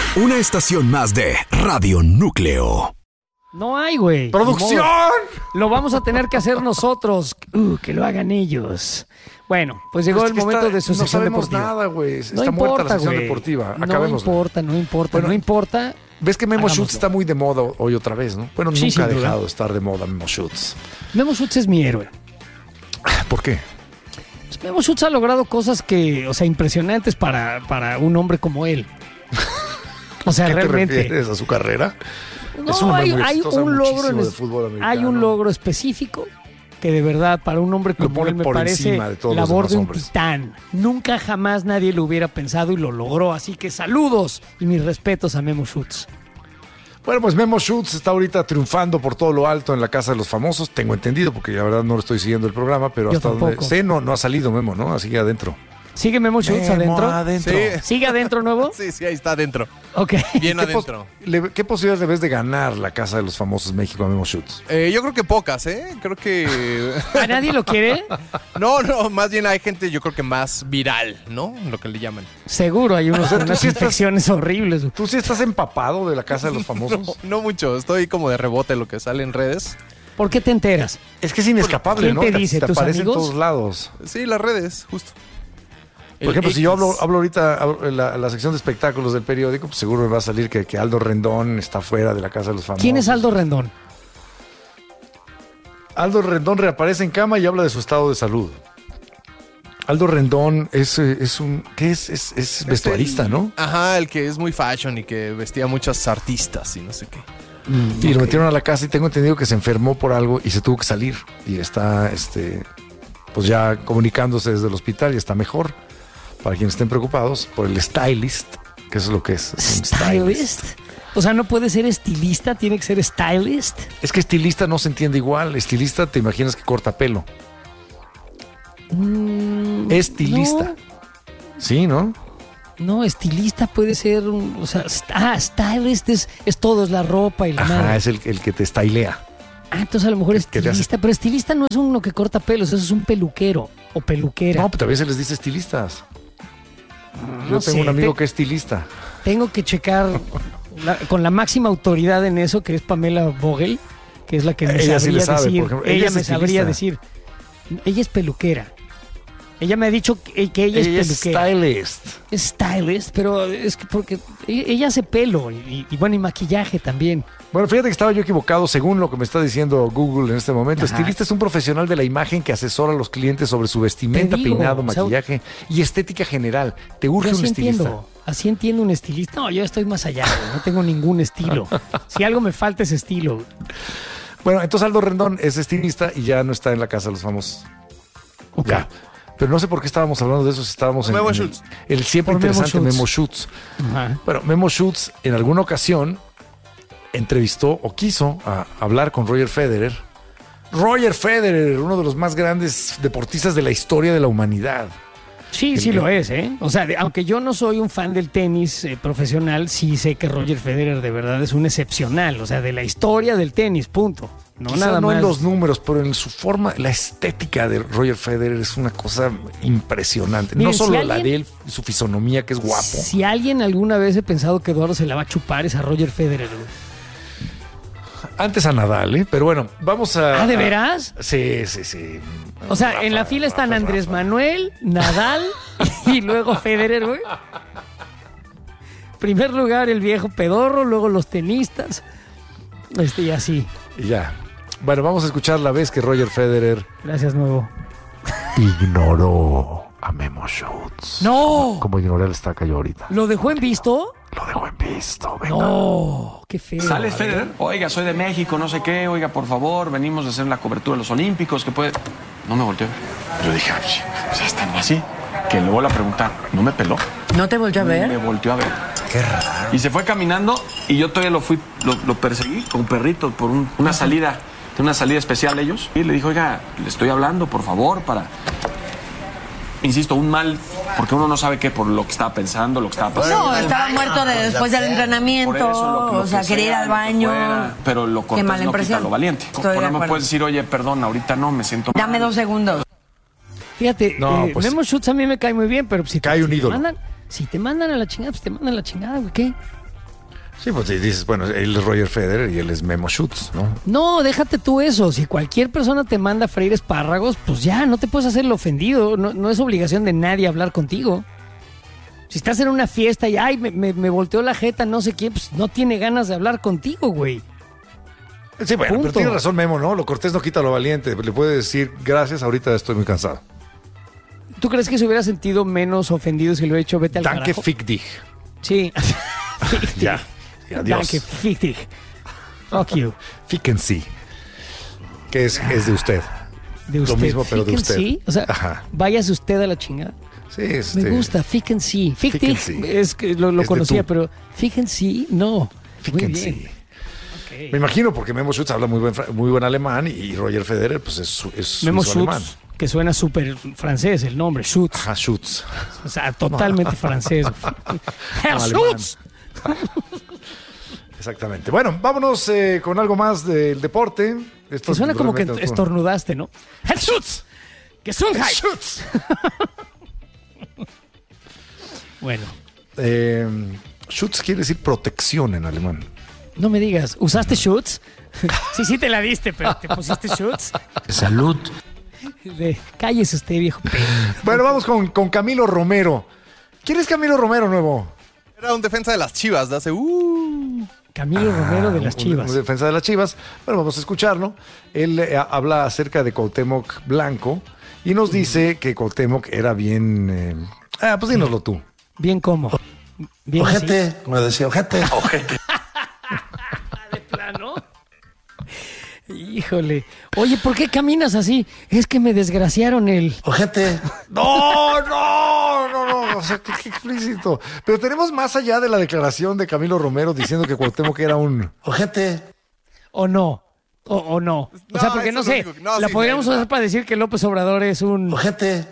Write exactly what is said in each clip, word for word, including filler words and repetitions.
Una estación más de Radio Núcleo. No hay, güey. ¡Producción! Lo vamos a tener que hacer nosotros. Uh, que lo hagan ellos. Bueno, pues llegó Pues el es que momento está- de su no sección sabemos deportiva. nada, güey. Está No muerta importa, la sección güey. deportiva. No Acabemos. importa, no importa, Bueno, no importa. Ves que Memo Hagámoslo. Schutz está muy de moda hoy otra vez, ¿no? Bueno, Sí, nunca ha sin duda. dejado de estar de moda Memo Schutz. Memo Schutz es mi héroe. ¿Por qué? Pues Memo Schutz ha logrado cosas que, o sea, impresionantes para, para un hombre como él. O sea, ¿Qué realmente. te refieres a su carrera? No, Es un hombre hay, muy hay exitoso, un logro en muchísimo es- de fútbol americano. hay un logro específico que de verdad para un hombre Lo como pone él me por parece encima de todos los labor demás de un hombres. titán. Nunca jamás nadie lo hubiera pensado y lo logró. Así que saludos y mis respetos a Memo Schutz. Bueno, pues Memo Schutz está ahorita triunfando por todo lo alto en la Casa de los Famosos. Tengo entendido, porque la verdad no lo estoy siguiendo el programa, pero Yo hasta donde tampoco. sé, no, no ha salido Memo, ¿no? Así que adentro. ¿Sigue Memo Schutz Memo adentro? adentro. Sí. ¿Sigue adentro nuevo? Sí, sí, ahí está adentro. Ok. Bien ¿Qué, pos- adentro. le- ¿Qué posibilidades le ves de ganar la Casa de los Famosos México a Memo Schutz? Eh, yo creo que pocas, ¿eh? Creo que... ¿A nadie lo quiere? No, no, más bien hay gente yo creo que más viral, ¿no? Lo que le llaman. Seguro, hay unos, O sea, tú unas sí estás- infecciones horribles. ¿Tú sí estás empapado de la Casa de los Famosos? No, no mucho, estoy como de rebote lo que sale en redes. ¿Por qué te enteras? Es que es inescapable, ¿Quién ¿no? te dice? Te ¿Tus aparece amigos? en todos lados. Sí, las redes, justo. Por El ejemplo, si yo X. hablo, hablo ahorita abro en la, la sección de espectáculos del periódico, pues seguro me va a salir que, que Aldo Rendón está fuera de la Casa de los Famosos. ¿Quién es Aldo Rendón? Aldo Rendón reaparece en cama y habla de su estado de salud. Aldo Rendón es, eh, es un... ¿Qué es? Es, es vestuarista, el- ¿no? Ajá, el que es muy fashion y que vestía a muchas artistas y no sé qué. Y lo metieron a la casa y tengo entendido que se enfermó por algo y se tuvo que salir. Y está, este, pues ya comunicándose desde el hospital y está mejor. Para quienes estén preocupados por el stylist, que eso es lo que es. es un ¿Stylist? O sea, no puede ser estilista, tiene que ser stylist. Es que estilista no se entiende igual. Estilista te imaginas que corta pelo. Mm, Estilista. No, Sí, ¿no? no, estilista puede ser un... O sea, st- ah, stylist es, es todo, es la ropa y la Ajá, madre. es el, el que te stylea. Ah, entonces a lo mejor que te hace- estilista, pero estilista no es uno que corta pelos, eso es un peluquero o peluquera. No, pero también se les dice estilistas. Yo No tengo sé, un amigo te- que es estilista. Tengo que checar la- con la máxima autoridad en eso, que es Pamela Vogel, que es la que me Ella sí sabría le sabe, decir. por ejemplo. ella Ella es me sabría estilista. decir. Ella es peluquera. Ella me ha dicho que, que ella, Ella es es peluquera. stylist. Es stylist, pero es que porque ella, ella hace pelo y, y bueno, y maquillaje también. Bueno, fíjate que estaba yo equivocado según lo que me está diciendo Google en este momento. Ajá. Estilista es un profesional de la imagen que asesora a los clientes sobre su vestimenta, Te digo, peinado, o sea, maquillaje y estética general. ¿Te urge Yo un así estilista? entiendo, así entiendo un estilista. No, yo estoy más allá, güey, no tengo ningún estilo. Si algo me falta es estilo. Bueno, entonces Aldo Rendón es estilista y ya no está en la Casa de los Famosos. Ok. Ya. Pero no sé por qué estábamos hablando de eso, si estábamos en, Memo en el, Schutz. el siempre Por Memo interesante Schutz. Memo Schutz. Ajá. Bueno, Memo Schutz en alguna ocasión entrevistó o quiso a- hablar con Roger Federer. Roger Federer, uno de los más grandes deportistas de la historia de la humanidad. Sí, sí lo es, ¿eh? O sea, de- aunque yo no soy un fan del tenis eh, profesional, sí sé que Roger Federer de verdad es un excepcional. O sea, de la historia del tenis, punto. No Quizá nada no más. en los números, pero en su forma, la estética de Roger Federer es una cosa impresionante. Miren, no solo si la alguien- de él, su fisonomía que es guapo. Si alguien alguna vez he pensado que Eduardo se la va a chupar es a Roger Federer. güey. Antes a Nadal, ¿eh? Pero bueno, vamos a... ¿Ah, de a- veras? Sí, sí, sí. O sea, Rafa, en la fila están Rafa, Andrés Rafa. Manuel, Nadal y luego Federer, güey. Primer lugar el viejo pedorro, luego los tenistas. Este y así. Y ya. Bueno, vamos a escuchar la vez que Roger Federer Gracias, nuevo. ignoró a Memo Schutz. ¡No! Como ignoré el estaca yo ahorita. ¿Lo dejó en visto? Lo dejó en visto, venga. No, qué feo. Sale A ver. Federer, oiga, soy de México, no sé qué, oiga, por favor, venimos de hacer la cobertura de los Olímpicos, que puede... No me volteó. Yo dije, "Ay, o sea, están así. Que luego la pregunta, ¿no me peló? ¿No te volvió a Me ver? volteó a ver. Qué raro. Y se fue caminando y yo todavía lo fui, lo, lo perseguí con perrito por un- una salida, de una salida especial ellos. Y le dijo, oiga, le estoy hablando, por favor, para... Insisto, un mal, porque uno no sabe qué, por lo que estaba pensando, lo que estaba pasando. No, estaba muerto de- después del Por entrenamiento, eso, lo- lo o sea, que quería ir sea, al lo que baño. fuera, pero lo Qué cortés mala no quita impresión. lo valiente. Estoy Pues de no me acuerdo. puedes decir, oye, perdón, ahorita no, me siento mal. Dame dos segundos. Fíjate, No, eh, pues- Memo Schutz a mí me cae muy bien, pero si, Cae te, un si te ídolo. mandan, si te mandan a la chingada, pues te mandan a la chingada, güey, ¿qué? Sí, pues dices, bueno, él es Roger Federer y él es Memo Schutz, ¿no? No, déjate tú eso. Si cualquier persona te manda a freír espárragos, pues ya, no te puedes hacer el ofendido. No, no es obligación de nadie hablar contigo. Si estás en una fiesta y, ay, me, me, me volteó la jeta, no sé quién, pues no tiene ganas de hablar contigo, güey. Sí, bueno, Punto. pero tiene razón Memo, ¿no? Lo cortés no quita lo valiente. Le puede decir, gracias, ahorita estoy muy cansado. ¿Tú crees que se hubiera sentido menos ofendido si lo hubiera hecho vete al Danke, carajo? fick dich. Sí. Fick dich. Ya, y adiós. Danke, fick dich. Fuck you. Ficken sí. Que es, es de usted. De usted. Lo mismo, pero de Ficken usted. sí. O sea, Ajá. váyase usted a la chingada. Sí, es Me este- gusta, ficken sí. Fick Ficken dich sí. es que lo, lo Es de conocía, tú. pero ficken sí, no. Ficken Muy bien. sí. Ok. Me imagino porque Memo Schutz habla muy buen, fra- muy buen alemán y Roger Federer pues es, su- es Memo suizo alemán. Schutz, que suena súper francés el nombre, Schutz. Ajá, Schutz. O sea, totalmente francés. Herr Alemán. Schutz. Exactamente. Bueno, vámonos eh, con algo más del deporte. Esto Que suena como que realmente- estornudaste, ¿no? Herr Schutz. Gesundheit. Schutz. Bueno, Eh, Schutz quiere decir protección en alemán. no me digas, ¿usaste Schutz? Sí, sí te la diste, pero te pusiste Schutz. Salud. De, cállese usted, viejo. pe- Bueno, vamos con, con Camilo Romero. ¿Quién es Camilo Romero nuevo? Era un defensa de las Chivas de hace... Uh, Camilo Romero de las Un- Chivas. Un defensa de las Chivas. Bueno, vamos a escucharlo. Él eh, habla acerca de Cuauhtémoc Blanco y nos dice que Cuauhtémoc era bien... eh, Ah, pues dínoslo tú. Bien como. Bien así. Ojete, me decía, ojete. De plano. Híjole. Oye, ¿por qué caminas así? Es que me desgraciaron el... Ojete. No, no, no, no, o sea, qué, qué explícito. Pero tenemos más allá de la declaración de Camilo Romero diciendo que Cuauhtémoc era un... Ojete. ¿O no? ¿O, o no? O No, sea, porque eso no es sé. lo único que- no, la sí, podríamos no, usar para decir que López Obrador es un... Ojete.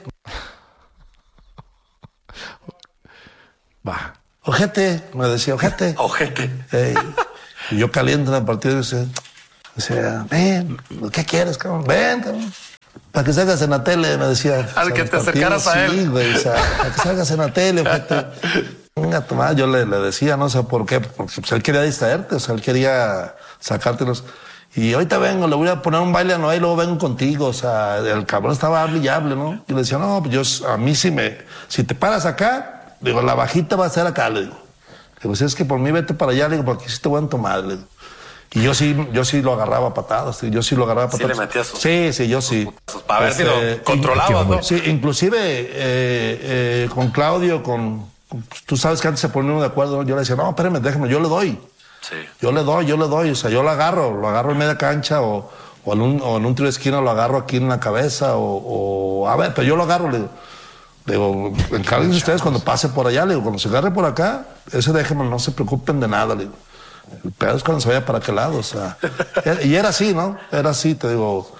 Va. Ojete, me decía, ojete. Ojete. Ey. Y yo caliente en el partido y decía, decía, ven, ¿qué quieres, cabrón? Ven, cabrón. Para que salgas en la tele, me decía. Al que los te acercaras partidos, a él. Sí, güey, o sea, para que salgas en la tele, ojete. Venga, tu madre, yo le, le decía, no sé por qué, porque pues, él quería distraerte, o sea, él quería sacártelos. Y ahorita vengo, le voy a poner un baile a Noé y luego vengo contigo. O sea, el cabrón estaba hable y hable, ¿no? Y le decía, no, pues yo, a mí si me, si te paras acá, digo, la bajita va a ser acá, le digo. Le digo, si es que por mí vete para allá, le digo, porque sí te voy a tomar, le digo. Y yo sí, yo sí lo agarraba a patadas, yo sí lo agarraba a Sí patadas. le metías sus- Sí, sí, yo sí. sus- para ver si lo Este, controlabas, ¿no? Sí, inclusive eh, eh, con Claudio, con, con- tú sabes que antes se ponía uno de acuerdo, ¿no? Yo le decía, no, espérame, déjame, yo le doy. Sí. Yo le doy, yo le doy, o sea, yo lo agarro, lo agarro en media cancha o, o, en, un, o en un tiro de esquina lo agarro aquí en la cabeza o, o a ver, pero yo lo agarro, le digo, le digo, encárguense ustedes cuando pase por allá, le digo, cuando se agarre por acá, ese déjenme, no se preocupen de nada, le digo. El pedo es cuando se vaya para aquel lado, o sea, y era así, ¿no? Era así, te digo.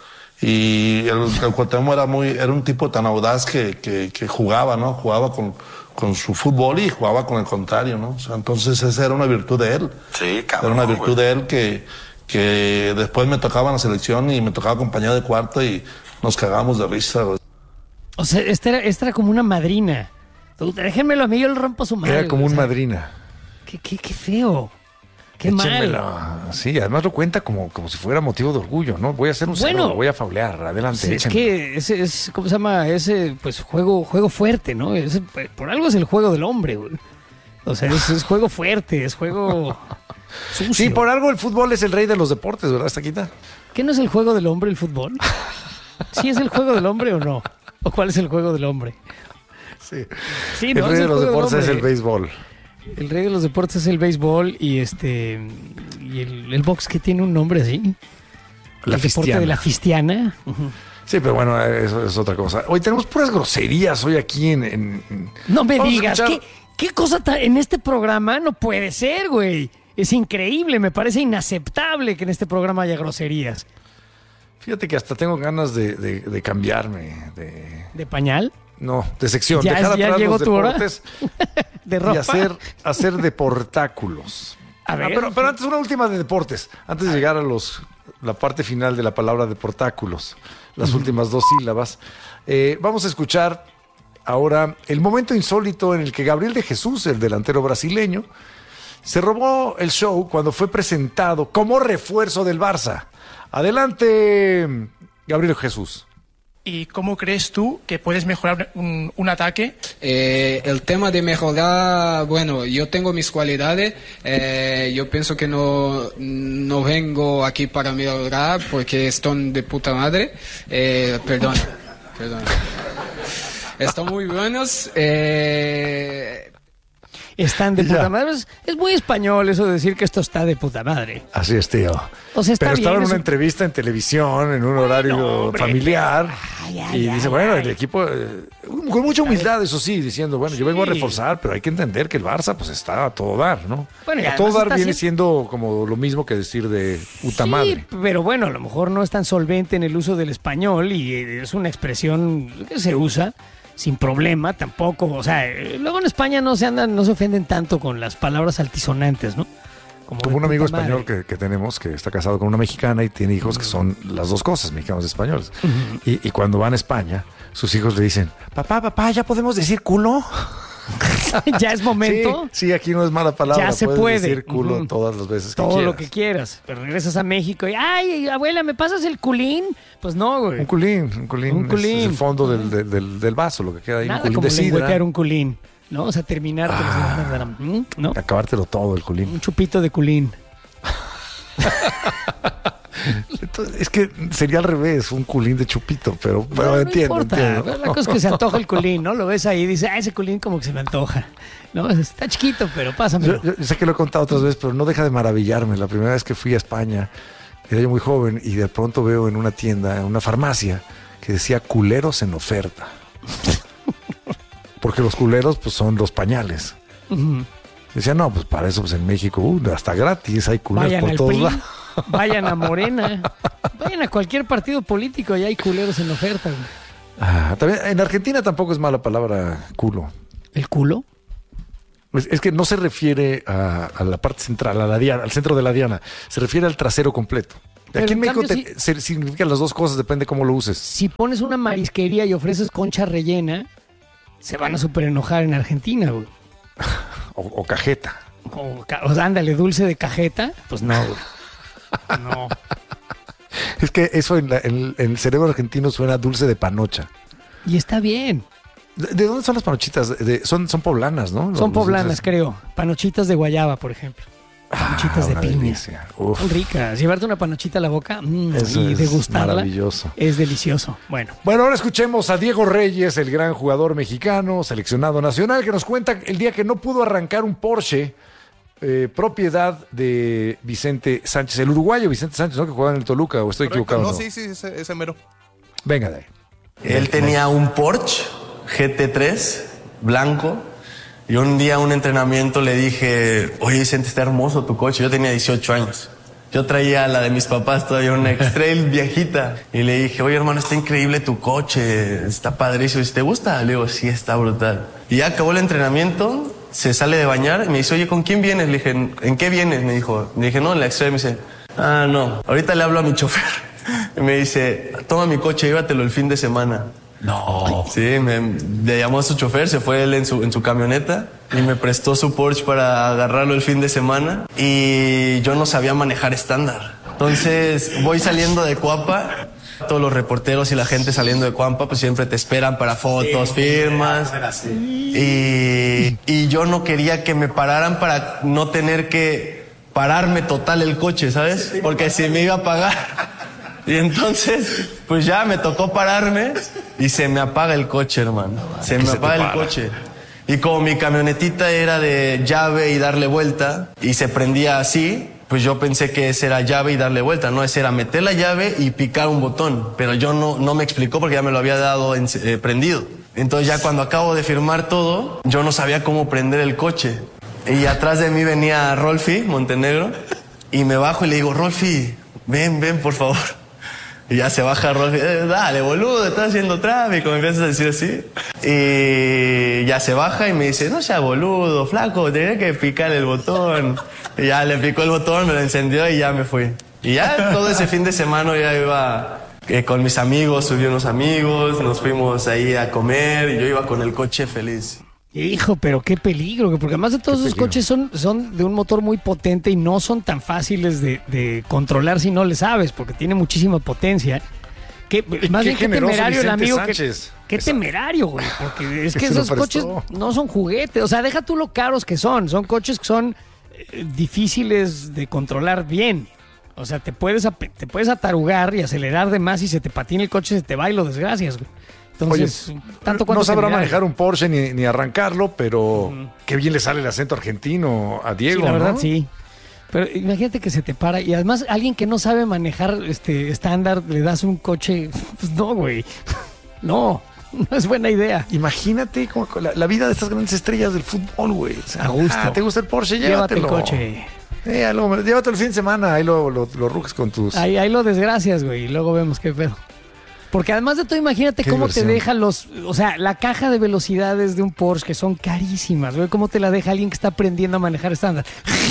Y el, el Cuauhtémoc era muy, era un tipo tan audaz que, que, que jugaba, ¿no? Jugaba con, con su fútbol y jugaba con el contrario, ¿no? O sea, entonces esa era una virtud de él. Sí, cabrón, Era una virtud güey. de él que, que después me tocaba en la selección y me tocaba acompañado de cuarto y nos cagábamos de risa, güey. O sea, esta era, esta era como una madrina. Déjenmelo a mí, yo le rompo su madre. Era como güey, un o sea, madrina. Qué, qué, qué feo. Qué mal. Échenmelo. Sí, además lo cuenta como, como si fuera motivo de orgullo, ¿no? Voy a hacer un Bueno. cero, voy a faulear, adelante, Sí, es échenmelo. que ese es, ¿cómo se llama? Ese, pues, juego, juego fuerte, ¿no? Ese, por algo es el juego del hombre, güey. O sea, es, es juego fuerte, es juego sucio. Sí, por algo el fútbol es el rey de los deportes, ¿verdad, Estaquita? ¿Qué no es el juego del hombre el fútbol? ¿Sí es el juego del hombre o no? ¿O cuál es el juego del hombre? Sí. Sí, El no, rey es de los juego del deportes es el hombre. béisbol. El rey de los deportes es el béisbol y este y el, el box que tiene un nombre así. La el deporte fistiana. de la fistiana. Sí, pero bueno, eso es otra cosa. Hoy tenemos puras groserías hoy aquí en... en- en- No me Vamos a digas, escuchar- ¿qué, qué cosa ta- en este programa no puede ser, güey? Es increíble, me parece inaceptable que en este programa haya groserías. Fíjate que hasta tengo ganas de, de- de cambiarme, de... ¿De pañal? No, de sección. ¿Ya- Dejar ya atrás llegó los tu hora? deportes ¿De ropa? y hacer, hacer deportáculos. A ver. Ah, pero, pero antes una última de deportes. Antes de llegar a los la parte final de la palabra deportáculos, las últimas dos sílabas. Eh, vamos a escuchar ahora el momento insólito en el que Gabriel de Jesús, el delantero brasileño, se robó el show cuando fue presentado como refuerzo del Barça. Adelante, Gabriel Jesús. ¿Y cómo crees tú que puedes mejorar un, un ataque? Eh, el tema de mejorar, bueno, yo tengo mis cualidades, eh, yo pienso que no, no vengo aquí para mejorar porque están de puta madre, eh, perdón, perdón. Están muy buenos, eh... Están de puta madre. Es, es muy español eso de decir que esto está de puta madre. Así es, tío. O sea, está Pero estaba bien, en una eso- entrevista en televisión, en un horario hombre. familiar. Ay, ay, y ay, dice, bueno, ay. el equipo, eh, con mucha humildad, eso sí, diciendo, bueno, yo vengo a Sí. reforzar, pero hay que entender que el Barça pues está a todo dar, ¿no? Bueno, y a además todo dar está viene haciendo- siendo como lo mismo que decir de puta Sí, madre. pero bueno, a lo mejor no es tan solvente en el uso del español y eh, es una expresión que se usa sin problema tampoco. O sea, eh, luego en España no se andan, no se ofenden tanto con las palabras altisonantes, ¿no? Como de un amigo puta español madre. que, que tenemos que está casado con una mexicana y tiene hijos que son las dos cosas, mexicanos y españoles. y, y cuando van a España, sus hijos le dicen, papá, papá, ¿ya podemos decir culo? Ya es momento. Sí, sí, aquí no es mala palabra. Ya se puedes puede. decir culo Ujú. todas las veces que Todo quieras. lo que quieras. Pero regresas a México y, ay, abuela, ¿me pasas el culín? Pues no, güey. Un culín, un culín. Un es- culín. Es, el fondo del, del, del- del vaso, lo que queda ahí. Nada un culín como de sidra. lengüetear un culín, ¿no? O sea, terminar Ah. ¿no? Acabártelo todo, el culín. Un chupito de culín. Entonces, es que sería al revés, un culín de chupito, pero, pero No, no entiendo, importa. entiendo. La cosa es que se antoja el culín, ¿no? Lo ves ahí y dices, ah, ese culín como que se me antoja. No, está chiquito, pero pásamelo. Yo, yo sé que lo he contado otras veces, pero no deja de maravillarme. La primera vez que fui a España, era yo muy joven y de pronto veo en una tienda, en una farmacia, que decía culeros en oferta. Porque los culeros pues son los pañales. Ujú. Decía, no, pues para eso pues en México uh, hasta gratis hay culeros Vayan por al todos P R I, lados. vayan a Morena, vayan a cualquier partido político y hay culeros en oferta. Güey. Ah, también, en Argentina tampoco es mala palabra culo. ¿El culo? Es, es que no se refiere a, a la parte central, a la diana, al centro de la diana. Se refiere al trasero completo. Pero Aquí en en México cambio, te- se- significan las dos cosas, depende cómo lo uses. Si pones una marisquería y ofreces concha rellena, se van a súper enojar en Argentina, güey. O, o cajeta. O, ca- o sea, ándale, dulce de cajeta, pues no, güey. No. Es que eso en, la- en- en el cerebro argentino suena dulce de panocha. Y está bien. ¿De, de dónde son las panochitas? De- de- son, son poblanas, ¿no? Los- Son los poblanas, dulces. creo. Panochitas de guayaba, por ejemplo. Panochitas Ah, de una piña. delicia. Uf, Son ricas. Llevarte una panochita a la boca mm, eso y es degustarla maravilloso. es delicioso. Bueno, Bueno, ahora escuchemos a Diego Reyes, el gran jugador mexicano, seleccionado nacional, que nos cuenta el día que no pudo arrancar un Porsche, eh, propiedad de Vicente Sánchez, el uruguayo Vicente Sánchez, ¿no? Que jugaba en el Toluca, o estoy Correcto. equivocado. No, No, sí, sí, ese, ese mero. Venga de ahí. Él tenía un Porsche G T tres blanco y un día en un entrenamiento le dije, oye Vicente, está hermoso tu coche. Yo tenía dieciocho años. Yo traía la de mis papás todavía, una X-Trail viejita. Y le dije, oye hermano, está increíble tu coche, está padrísimo. ¿Te gusta? Le digo, sí, está brutal. Y ya acabó el entrenamiento, se sale de bañar y me dice, oye, ¿con quién vienes? Le dije, ¿en qué vienes? Me dijo, le dije, no, en la X-Trail. Me dice, ah, no, ahorita le hablo a mi chofer. Y me dice, toma mi coche, llévatelo el fin de semana. No. Sí, me, le llamó a su chofer, se fue él en su, en su camioneta y me prestó su Porsche para agarrarlo el fin de semana y yo no sabía manejar estándar. Entonces voy saliendo de Cuapa, todos los reporteros y la gente saliendo de Cuapa pues siempre te esperan para fotos, firmas. Y, y yo no quería que me pararan para no tener que pararme total el coche, ¿sabes? Porque si me iba a pagar. Y entonces, pues ya me tocó pararme y se me apaga el coche, hermano. Se me apaga el coche. Y como mi camionetita era de llave y darle vuelta y se prendía así, pues yo pensé que ese era llave y darle vuelta, no, ese era meter la llave y picar un botón. Pero yo no, no me explicó porque ya me lo había dado en- eh, prendido. Entonces ya cuando acabo de firmar todo, yo no sabía cómo prender el coche. Y atrás de mí venía Rolfi Montenegro y me bajo y le digo, Rolfi, ven, ven, por favor. Y ya se baja Rolfi, eh, dale, boludo, estás haciendo tráfico, me empiezas a decir así. Y ya se baja y me dice, no seas boludo, flaco, tenés que picar el botón. Y ya le picó el botón, me lo encendió y ya me fui. Y ya todo ese fin de semana ya iba eh, con mis amigos, subí unos amigos, nos fuimos ahí a comer y yo iba con el coche feliz. Hijo, pero qué peligro, porque además de todos Qué esos peligro. coches son, son de un motor muy potente y no son tan fáciles de, de controlar si no le sabes, porque tiene muchísima potencia. Que, más qué bien qué generoso temerario el Vicente amigo. Que, Sánchez. qué Esa- temerario, güey, porque es Que que se lo esos coches prestó. no son juguetes. O sea, deja tú lo caros que son. Son coches que son eh, difíciles de controlar bien. O sea, te puedes, ap- te puedes atarugar y acelerar de más y se te patina el coche, se te va y lo desgracias, güey. Entonces, Oye, tanto cuanto no sabrá temerario. manejar un Porsche ni, ni arrancarlo, pero qué bien le sale el acento argentino a Diego, Sí, la verdad, ¿no? sí. Pero imagínate que se te para y además alguien que no sabe manejar este estándar le das un coche, pues no, güey. No, no es buena idea. Imagínate como la, la vida de estas grandes estrellas del fútbol, güey. O sea, A gusto. ah, ¿te gusta el Porsche? Llévate el Llévatelo. coche. Eh, a lo- llévatelo el fin de semana, ahí lo, lo, lo ruges con tus... Ahí, ahí lo desgracias, güey, y luego vemos qué pedo. Porque además de todo, imagínate Qué cómo diversión. te deja los... O sea, la caja de velocidades de un Porsche, que son carísimas, güey. ¿Cómo te la deja alguien que está aprendiendo a manejar estándar?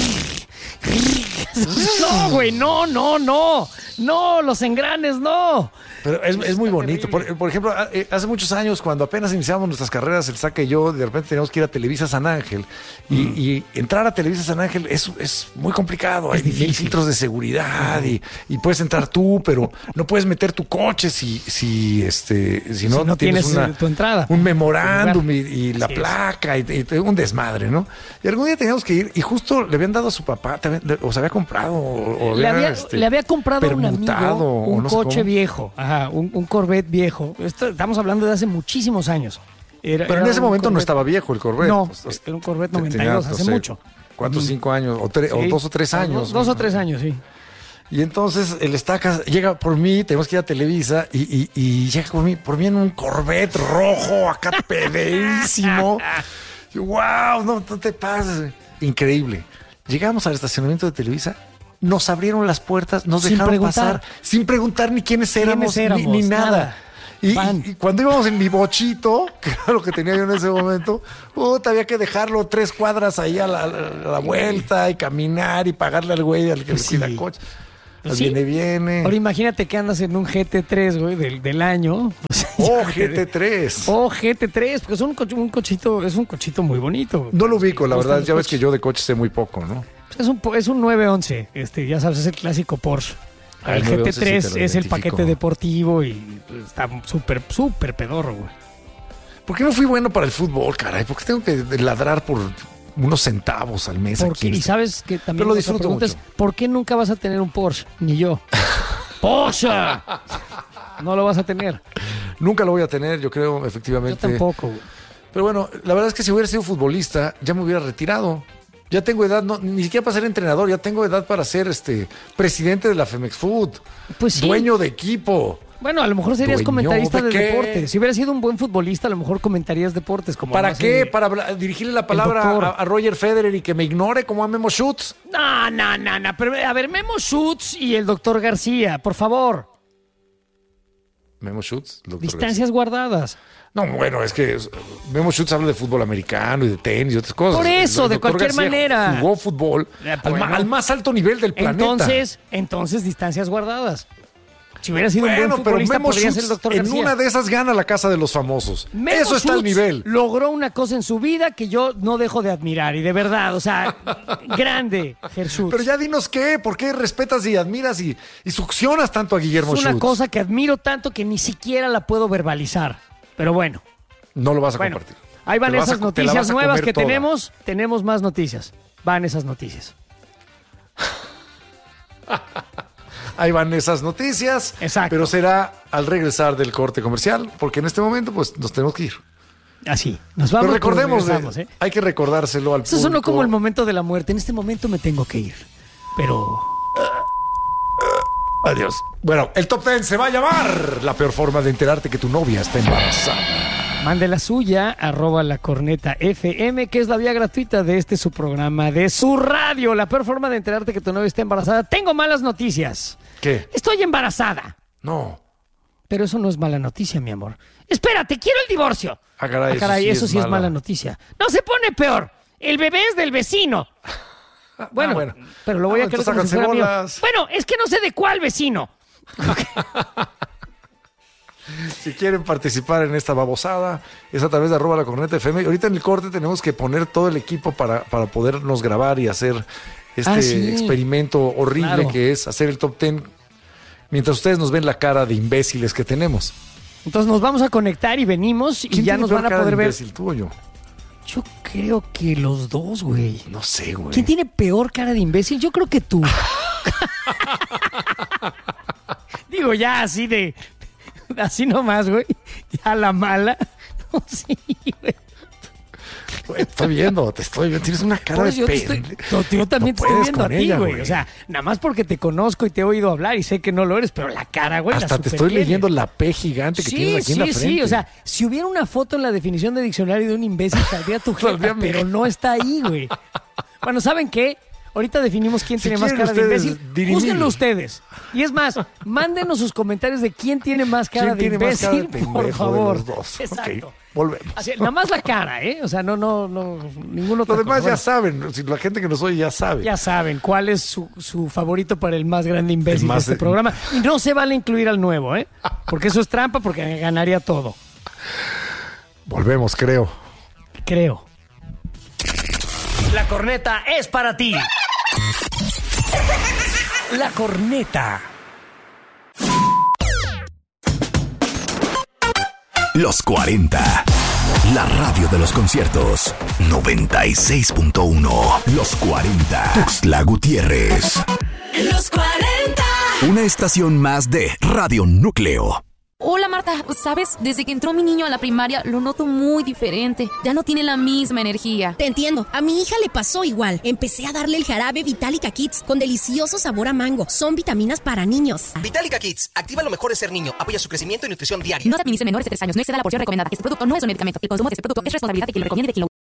No, güey, no, no, no. No, los engranes, no. Pero es, es muy Está bonito. Por, terrible. por ejemplo, a- eh, hace muchos años, cuando apenas iniciamos nuestras carreras, el Saca y yo, de repente teníamos que ir a Televisa San Ángel. Y, y entrar a Televisa San Ángel es, es muy complicado. Hay mil filtros de seguridad y, y puedes entrar tú, pero no puedes meter tu coche si, si, este, si no, Si no tienes, tienes, una, eh, tu entrada. un memorándum y, y la Así es. placa y, y un desmadre, ¿no? Y algún día teníamos que ir y justo le habían dado a su papá, te habían- le- o se había comprado o, o Le había, este, le había comprado a un permutado, amigo o un no sé coche cómo. viejo, ajá, un, un Corvette viejo. Esto, estamos hablando de hace muchísimos años. Era- Pero en era ese un momento no Corvette- estaba viejo el Corvette. No, Pues, pues, era un Corvette te- noventa y tenía, dos, no hace sé, mucho. ¿Cuántos? Mm. Cinco años, o, tre- o Sí. dos o tres años. Dos, dos ¿no? o tres años, sí. Y entonces el Estacas llega por mí, tenemos que ir a Televisa, y, y- y llega por mí, por mí en un Corvette rojo, acá pedísimo. ¡Wow! No, no te pases. Increíble. Llegamos al estacionamiento de Televisa, nos abrieron las puertas, nos Sin dejaron preguntar. pasar, sin preguntar ni quiénes éramos, ¿Quiénes éramos? ni, ni nada. Nada. Y, Van. y- y cuando íbamos en mi bochito, que era lo que tenía yo en ese momento, puta, había que dejarlo tres cuadras ahí a la, a la vuelta y caminar y pagarle al güey al que Pues le cuida sí. el coche. Pues viene, sí. viene. Ahora imagínate que andas en un G T tres, güey, del, del año. Oh, G T tres. Oh, G T tres, porque es un, coche- un cochito, es un cochito muy bonito. güey. No lo ubico, la Me gustan verdad. los Ya ves que coches. yo de coches sé muy poco, ¿no? Es un, po- es un nueve once, este, ya sabes, es el clásico Porsche. Ah, el el G T nueve once tres sí te lo es el identifico. paquete deportivo y está súper, súper pedorro, güey. ¿Por qué no fui bueno para el fútbol, caray? ¿Por qué tengo que ladrar por unos centavos al mes? Porque, aquí en y este- sabes que también Pero lo otra disfruto pregunta mucho. es, ¿por qué nunca vas a tener un Porsche? Ni yo. ¡Porsche! No lo vas a tener. Nunca lo voy a tener, yo creo, Yo efectivamente. tampoco, güey. Pero bueno, la verdad es que si hubiera sido futbolista, ya me hubiera retirado. Ya tengo edad, no, ni siquiera para ser entrenador, ya tengo edad para ser este presidente de la Femex Food, Pues sí. dueño de equipo. Bueno, a lo mejor serías ¿Dueño comentarista de de, qué? deportes. Si hubieras sido un buen futbolista, a lo mejor comentarías deportes. Como ¿Para lo hace- qué? ¿Para hablar- dirigirle la palabra doctor. a, a Roger Federer y que me ignore como a Memo Schutz? No, no, no, no. Pero, a ver, Memo Schutz y el doctor García, por favor. Memo Schutz, doctor Distancias guardadas. García. No, bueno, es que Memo Schutz habla de fútbol americano y de tenis y otras cosas. Por eso, El de doctor cualquier García manera. Jugó fútbol Eh, al, ma- bueno. al más alto nivel del planeta. Entonces, entonces, distancias guardadas. Si hubiera sido un Bueno, buen pero futbolista, Memo podría Schutz ser el doctor en García. una de esas gana la casa de los famosos. Memo Eso está al Schutz nivel. Logró una cosa en su vida que yo no dejo de admirar. Y de verdad, o sea, grande, Jesús. Pero ya dinos qué, ¿por qué respetas y admiras y, y succionas tanto a Guillermo Es una Schutz? cosa que admiro tanto que ni siquiera la puedo verbalizar. Pero bueno. No lo vas a Bueno, compartir. ahí van Te vas a- esas te la noticias vas a nuevas comer que toda. tenemos. Tenemos más noticias. Van esas noticias. Ahí van esas noticias. Exacto. Pero será al regresar del corte comercial, porque en este momento pues nos tenemos que ir. Así. Nos vamos. Pero recordemos, pero regresamos, de- ¿eh? hay que recordárselo al Eso público. sonó como el momento de la muerte. En este momento me tengo que ir. Pero... Adiós. Bueno, el top ten se va a llamar la peor forma de enterarte que tu novia está embarazada. Mande la suya, arroba la corneta F M, que es la vía gratuita de este su programa, de su radio. La peor forma de enterarte que tu novia está embarazada. Tengo malas noticias. ¿Qué? Estoy embarazada. No. Pero eso no es mala noticia, mi amor. Espérate, quiero el divorcio. Ah, caray, Ah, caray, eso eso sí sí, es es mala. mala noticia. No se pone peor. El bebé es del vecino. Bueno, Ah, bueno. pero lo voy Ah, a querer entonces como si fuera háganse mío. bolas. Bueno, es que no sé de cuál vecino. Si quieren participar en esta babosada, es a través de arroba la corneta F M. Ahorita en el corte tenemos que poner todo el equipo para, para podernos grabar y hacer este ah, sí. experimento horrible Claro. que es hacer el top ten mientras ustedes nos ven la cara de imbéciles que tenemos. Entonces nos vamos a conectar y venimos y ya nos van a poder ver. Imbécil, tú o yo? Yo creo que los dos, güey. No sé, güey. ¿Quién tiene peor cara de imbécil? Yo creo que tú. Digo, ya así de... Así nomás, güey. Ya la mala. No, sí, güey. Güey, te estoy viendo, te estoy viendo. Tienes una cara Por de eso yo, te estoy, pende- no, yo también No te estoy puedes viendo a con ti, ella, güey. güey. O sea, nada más porque te conozco y te he oído hablar y sé que no lo eres, pero la cara, güey, la Hasta te super estoy tienes. leyendo la P gigante que Sí, tienes aquí sí, en la frente. sí. O sea, si hubiera una foto en la definición de diccionario de un imbécil, saldría tu Saldría jeta, mi- pero no está ahí, güey. Bueno, ¿saben qué? Ahorita definimos quién Si tiene más quieren cara de ustedes imbécil. dirimir. Júzguenlo ustedes. Y es más, mándenos sus comentarios de quién tiene más cara ¿Quién de tiene más cara de imbécil, por pendejo de favor. los dos? Exacto. Ok, volvemos. Así, nada más la cara, ¿eh? O sea, no, no, no, ninguno. Lo demás ya Bueno, saben, si la gente que nos oye ya sabe. ya saben cuál es su, su favorito para el más grande imbécil El más de este de- programa. Y no se vale incluir al nuevo, ¿eh? Porque eso es trampa, porque ganaría todo. Volvemos, creo. Creo. La corneta es para ti. La corneta. Los cuarenta. La radio de los conciertos. noventa y seis punto uno. Los cuarenta. Tuxtla Gutiérrez. Los cuarenta. Una estación más de Radio Núcleo. Hola Marta, ¿sabes? Desde que entró mi niño a la primaria lo noto muy diferente. Ya no tiene la misma energía. Te entiendo, a mi hija le pasó igual. Empecé a darle el jarabe Vitalica Kids con delicioso sabor a mango. Son vitaminas para niños. Vitalica Kids activa lo mejor de ser niño, apoya su crecimiento y nutrición diaria. No se administre menores de tres años, no exceda la porción recomendada. Este producto no es un medicamento. El consumo de este producto es responsabilidad de quien lo recomiende y de quien lo...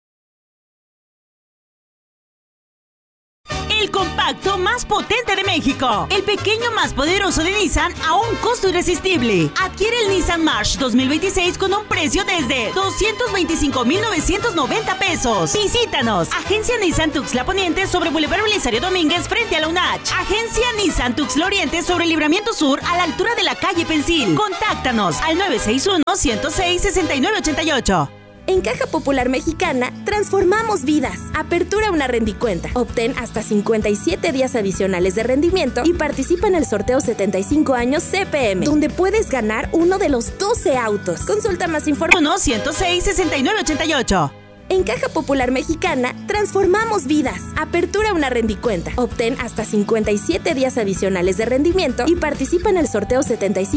El compacto más potente de México. El pequeño más poderoso de Nissan a un costo irresistible. Adquiere el Nissan March dos mil veintiséis con un precio desde doscientos veinticinco mil novecientos noventa pesos. Visítanos. Agencia Nissan Tuxtla Poniente sobre Boulevard Belisario Domínguez frente a la UNACH. Agencia Nissan Tuxtla Oriente sobre Libramiento Sur a la altura de la calle Pensil. Contáctanos al nueve seis uno, ciento seis, sesenta y nueve ochenta y ocho. En Caja Popular Mexicana, transformamos vidas. Apertura una rendicuenta. Obtén hasta cincuenta y siete días adicionales de rendimiento y participa en el sorteo setenta y cinco años C P M, donde puedes ganar uno de los doce autos. Consulta más información. uno, ciento seis, sesenta y nueve ochenta y ocho. En Caja Popular Mexicana, transformamos vidas. Apertura una rendicuenta. Obtén hasta cincuenta y siete días adicionales de rendimiento y participa en el sorteo setenta y cinco